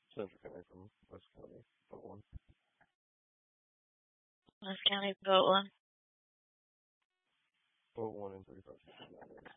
Central County from West County. But one. West County vote one. Vote 1 in 35.